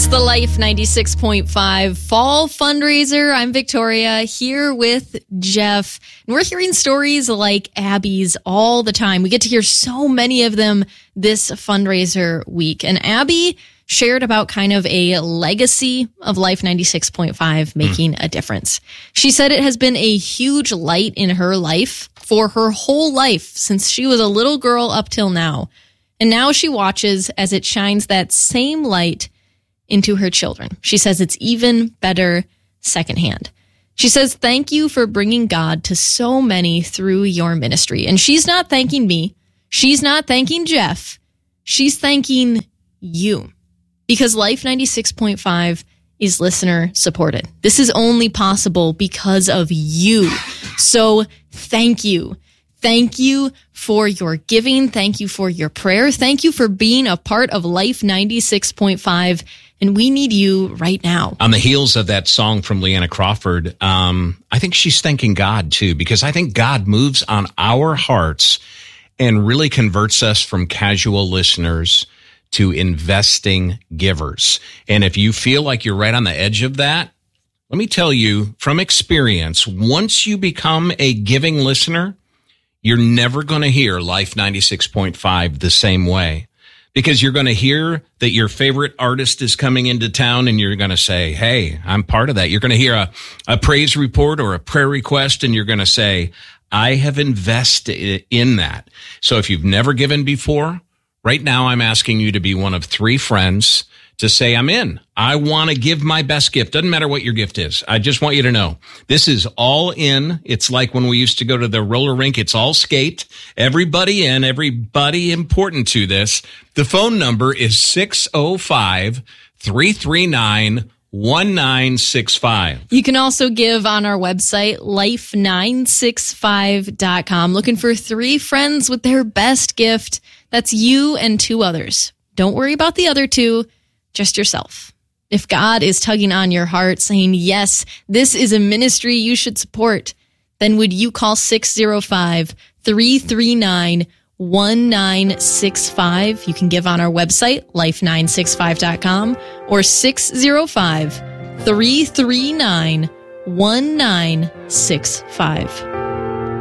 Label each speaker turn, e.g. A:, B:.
A: It's the Life 96.5 Fall Fundraiser. I'm Victoria, here with Jeff. And we're hearing stories like Abby's all the time. We get to hear so many of them this fundraiser week. And Abby shared about kind of a legacy of Life 96.5 making a difference. She said it has been a huge light in her life for her whole life since she was a little girl up till now. And now she watches as it shines that same light into her children. She says it's even better secondhand. She says, thank you for bringing God to so many through your ministry. And she's not thanking me. She's not thanking Jeff. She's thanking you. Because Life 96.5 is listener supported. This is only possible because of you. So thank you. Thank you for your giving. Thank you for your prayer. Thank you for being a part of Life 96.5. And we need you right now.
B: On the heels of that song from Leanna Crawford, I think she's thanking God too, because I think God moves on our hearts and really converts us from casual listeners to investing givers. And if you feel like you're right on the edge of that, let me tell you from experience, once you become a giving listener, you're never going to hear Life 96.5 the same way. Because you're going to hear that your favorite artist is coming into town and you're going to say, hey, I'm part of that. You're going to hear a praise report or a prayer request and you're going to say, I have invested in that. So if you've never given before, right now I'm asking you to be one of 3 friends to say, I'm in. I want to give my best gift. Doesn't matter what your gift is. I just want you to know this is all in. It's like when we used to go to the roller rink. It's all skate. Everybody in, everybody important to this. The phone number is 605-339-1965.
A: You can also give on our website, life965.com. Looking for 3 friends with their best gift. That's you and 2 others. Don't worry about the other 2. Just yourself. If God is tugging on your heart saying, yes, this is a ministry you should support, then would you call 605-339-1965? You can give on our website, life965.com, or 605-339-1965.